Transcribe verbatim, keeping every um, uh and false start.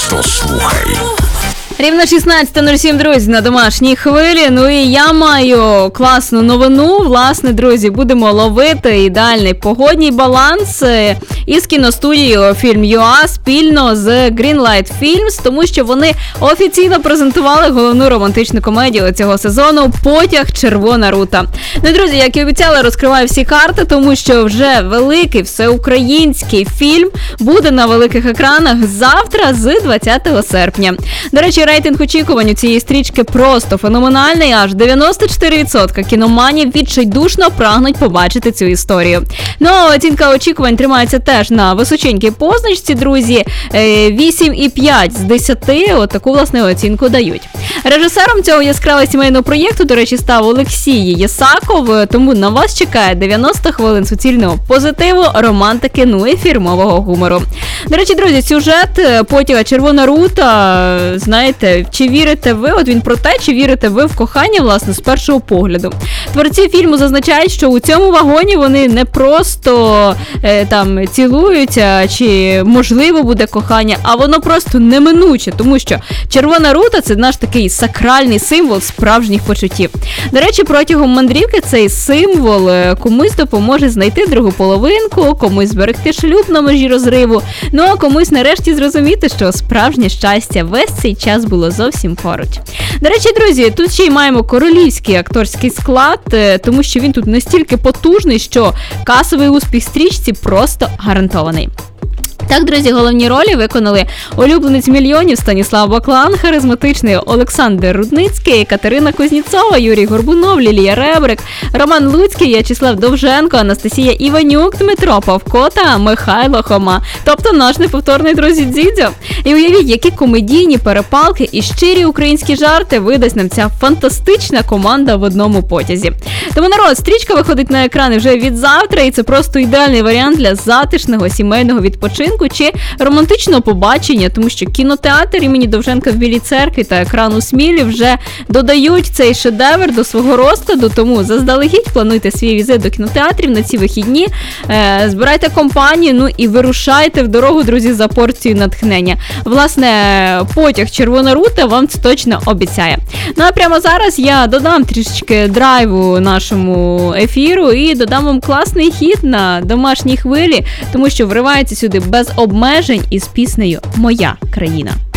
То слухай. Рівно шістнадцята нуль сім, друзі, на домашній хвилі. Ну і я маю класну новину. Власне, друзі, будемо ловити ідеальний погодній баланс із кіностудією Film.ua спільно з Greenlight Films, тому що вони офіційно презентували головну романтичну комедію цього сезону «Потяг. Червона рута». Ну і, друзі, як і обіцяла, розкриваю всі карти, тому що вже великий всеукраїнський фільм буде на великих екранах завтра з двадцятого серпня. До речі, рейтинг очікувань у цієї стрічки просто феноменальний. Аж дев'яносто чотири відсотки кіноманів відчайдушно прагнуть побачити цю історію. Ну, а оцінка очікувань тримається теж на височенькій позначці, друзі. вісім і п'ять з десяти. От таку, власне, оцінку дають. Режисером цього яскравого сімейного проєкту, до речі, став Олексій Єсаков, тому на вас чекає дев'яносто хвилин суцільного позитиву, романтики, ну і фірмового гумору. До речі, друзі, сюжет «Потяга. Червона рута», знаєте, чи вірите ви, от він про те, чи вірите ви в кохання, власне, з першого погляду. Творці фільму зазначають, що у цьому вагоні вони не просто е, там цілуються, чи можливо буде кохання, а воно просто неминуче, тому що червона рута – це наш такий сакральний символ справжніх почуттів. До речі, протягом мандрівки цей символ комусь допоможе знайти другу половинку, комусь зберегти шлюб на межі розриву, ну а комусь нарешті зрозуміти, що справжнє щастя весь цей час було зовсім поруч. До речі, друзі, тут ще й маємо королівський акторський склад, тому що він тут настільки потужний, що касовий успіх стрічці просто гарантований. Так, друзі, головні ролі виконали улюбленець мільйонів Станіслав Баклан, харизматичний Олександр Рудницький, Катерина Кузніцова, Юрій Горбунов, Лілія Ребрик, Роман Луцький, В'ячеслав Довженко, Анастасія Іванюк, Дмитро Павко та Михайло Хома. Тобто наш неповторний друзі Дзідзьо. І уявіть, які комедійні перепалки і щирі українські жарти видасть нам ця фантастична команда в одному потязі. Тому, народ, стрічка виходить на екрани вже від завтра, і це просто ідеальний варіант для затишного сімейного відпочинку чи романтичного побачення, тому що кінотеатр імені Довженка в Білій Церкві та екран у Смілі вже додають цей шедевр до свого розкладу, тому заздалегідь плануйте свій візит до кінотеатрів на ці вихідні, е, збирайте компанію, ну і вирушайте в дорогу, друзі, за порцією натхнення. Власне, «Потяг. Червона рута» вам це точно обіцяє. Ну а прямо зараз я додам трішечки драйву нашому ефіру і додам вам класний хіт на домашній хвилі, тому що вривається сюди без обмежень із піснею «Моя країна».